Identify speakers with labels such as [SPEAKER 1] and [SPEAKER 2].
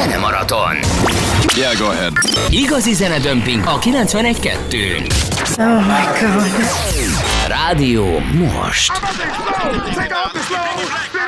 [SPEAKER 1] Zenemaraton.
[SPEAKER 2] Yeah, go ahead.
[SPEAKER 1] Igazi zenedömping a 91.2-n.
[SPEAKER 3] Oh my God.
[SPEAKER 1] Rádió most.
[SPEAKER 4] Take off the slow.